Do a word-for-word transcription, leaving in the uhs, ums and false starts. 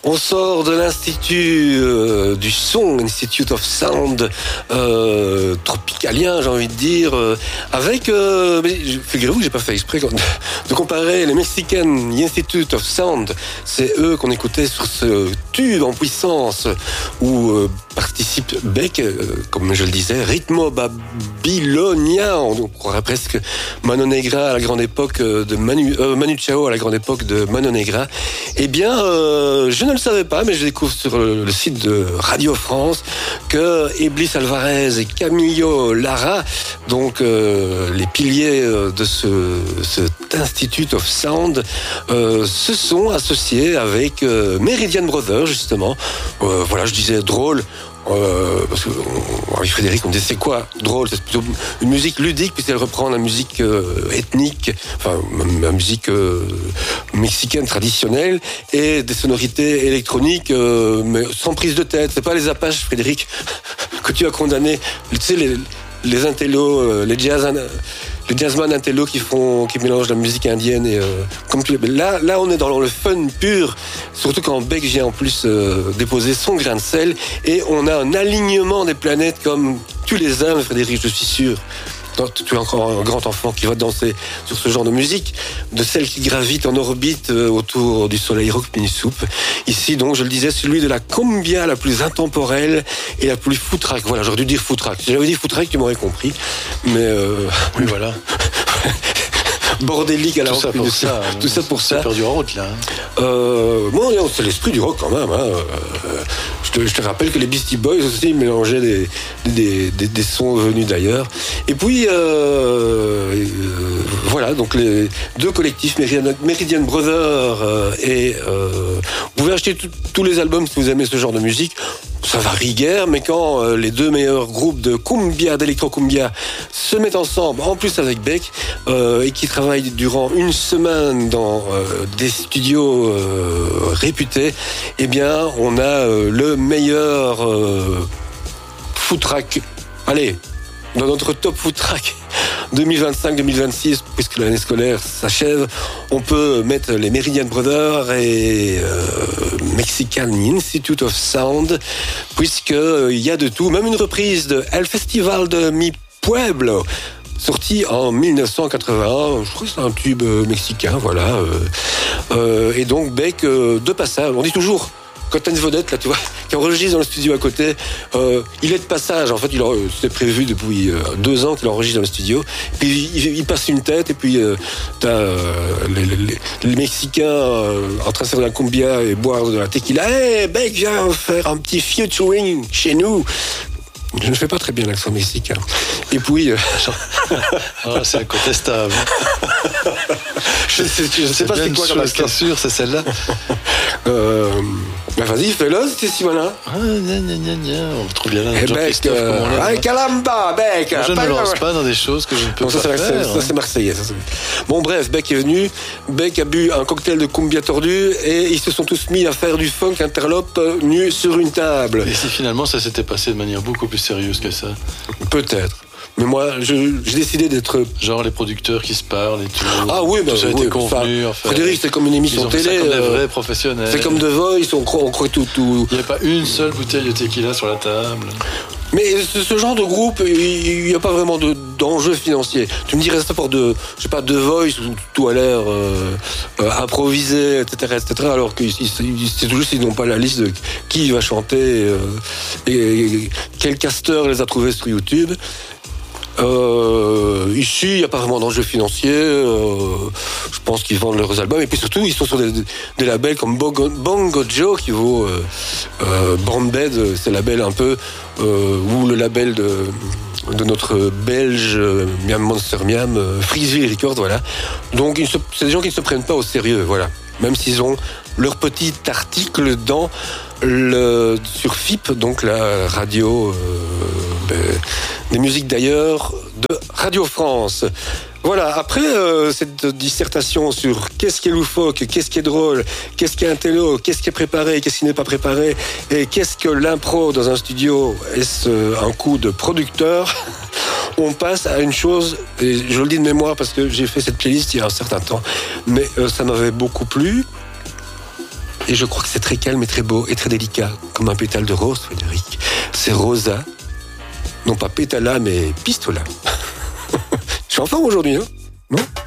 On sort de l'Institut euh, du son, Institute of Sound, euh, tropicalien, j'ai envie de dire, euh, avec, euh, mais figurez-vous que j'ai pas fait exprès de, de comparer les Mexican Institute of Sound, c'est eux qu'on écoutait sur ce tube en puissance où euh, participe Beck, euh, comme je le disais, Ritmo Babylonia, on croirait presque Mano Negra à la grande époque de Manu, euh, Manu Chao à la grande époque de Mano Negra. Eh bien, euh, je ne le savais pas, mais je découvre sur le, le site de Radio France que Iblis Alvarez et Camillo Lara, donc euh, les piliers de ce, cet Institute of Sound, euh, se sont associés avec euh, Meridian Brothers, justement. Euh, voilà, je disais drôle. Euh, parce que avec Frédéric on disait c'est quoi drôle, c'est plutôt une musique ludique puisqu'elle reprend la musique euh, ethnique, enfin la musique euh, mexicaine traditionnelle et des sonorités électroniques euh, mais sans prise de tête. C'est pas les Apaches, Frédéric, que tu as condamné, tu sais, les, les intellos, euh, les jazz les jazzman intello qui font, qui mélangent la musique indienne et euh, comme tu, là, là, on est dans le fun pur, surtout quand Beck vient en plus euh, déposer son grain de sel et on a un alignement des planètes comme tu les aimes, Frédéric, je suis sûr. Tu es encore un grand enfant qui va danser sur ce genre de musique, de celle qui gravite en orbite autour du soleil Rock Mini Soup. Ici, donc, je le disais, celui de la cumbia la plus intemporelle et la plus foutraque. Voilà, j'aurais dû dire foutraque. Si j'avais dit foutraque, tu m'aurais compris. Mais euh... oui, voilà. Bordélique à la tout ça pour ça, ça, tout ça pour ça. C'est du rock là. Euh, bon, c'est l'esprit du rock quand même. Hein. Je, te, je te rappelle que les Beastie Boys aussi mélangeaient des, des, des, des sons venus d'ailleurs. Et puis euh, euh, voilà, donc les deux collectifs Meridian, Meridian Brothers euh, et euh, vous pouvez acheter tout, tous les albums si vous aimez ce genre de musique. Ça varie guère, mais quand euh, les deux meilleurs groupes de cumbia, d'électro-cumbia se mettent ensemble, en plus avec Beck, euh, et qui travaillent durant une semaine dans euh, des studios euh, réputés, eh bien, on a euh, le meilleur euh, food track. Allez, dans notre top food track deux mille vingt-cinq deux mille vingt-six, puisque l'année scolaire s'achève, on peut mettre les Meridian Brothers et euh, Mexican Institute of Sound, puisqu'il euh, y a de tout, même une reprise de El Festival de Mi Pueblo, sorti en dix-neuf cent quatre-vingt-un, je crois que c'est un tube mexicain, voilà. Euh, euh, et donc Beck, euh, de passage, on dit toujours, quand t'as une vedette, là, tu vois, qui enregistre dans le studio à côté, euh, il est de passage. En fait, il euh, c'était prévu depuis euh, deux ans qu'il enregistre dans le studio. Puis il, il passe une tête, et puis euh, t'as euh, les, les, les Mexicains euh, en train de faire de la cumbia et boire de la tequila. Hey, Beck, viens faire un petit featuring chez nous. Je ne fais pas très bien l'accent mexicain. Et puis... Euh... oh, c'est incontestable. je ne sais, je sais pas c'est quoi comme accent. C'est sûr, c'est celle-là. euh... Ben vas-y, fais-le, c'était si malin. Ah, gna, gna, gna, gna. On retrouve bien là. Eh Beck, euh... ah, Calamba, Beck. Moi, je ne me lance pas dans des choses que je ne peux non, ça, pas c'est faire. Ça, c'est marseillais. Ça, c'est... Bon, bref, Beck est venu. Beck a bu un cocktail de cumbia tordu et ils se sont tous mis à faire du funk interlope nus sur une table. Et si finalement ça s'était passé de manière beaucoup plus sérieuse que ça? Peut-être. Mais moi, je, j'ai décidé d'être... Genre les producteurs qui se parlent et tout. Ah oui, bah, tout ça a oui, été convenu. Enfin, Frédéric, c'est comme une émission ils ont télé. Fait ça comme euh, des vrais professionnels. C'est comme The Voice, on croit, on croit tout, tout. Il n'y a pas une seule bouteille de tequila sur la table. Mais ce, ce genre de groupe, il n'y a pas vraiment de, d'enjeu financier. Tu me dirais ça pour de, je sais pas, The Voice, où tout a l'air euh, euh, improvisé, et cetera, et cetera. Alors que c'est tout juste, ils n'ont pas la liste de qui va chanter euh, et, et quel casteur les a trouvés sur YouTube. Euh, ici, il n'y a pas vraiment d'enjeu financier. Euh, je pense qu'ils vendent leurs albums. Et puis surtout, ils sont sur des, des labels comme Bongo, Bongo Joe, qui vaut euh, euh, Brandbed, c'est le label un peu, euh, ou le label de, de notre belge euh, Miam Monster Miam, euh, Freezeville Records, voilà. Donc, se, c'est des gens qui ne se prennent pas au sérieux, voilà. Même s'ils ont leur petit article dans le, sur F I P, donc la radio... Euh, ben, des musiques d'ailleurs de Radio France. Voilà, après euh, cette dissertation sur qu'est-ce qui est loufoque, qu'est-ce qui est drôle, qu'est-ce qui est intello, qu'est-ce qui est préparé, qu'est-ce qui n'est pas préparé, et qu'est-ce que l'impro dans un studio, est-ce un coup de producteur, on passe à une chose, et je le dis de mémoire parce que j'ai fait cette playlist il y a un certain temps, mais euh, ça m'avait beaucoup plu. Et je crois que c'est très calme et très beau et très délicat, comme un pétale de rose, Frédéric. C'est rosa, non pas pétala, mais pistola. Je suis en forme aujourd'hui, hein? Non?